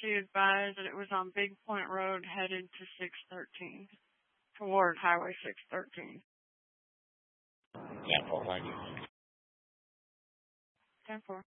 she advised that it was on Big Point Road headed to 613, toward Highway 613. 10-4, thank you. 10-4.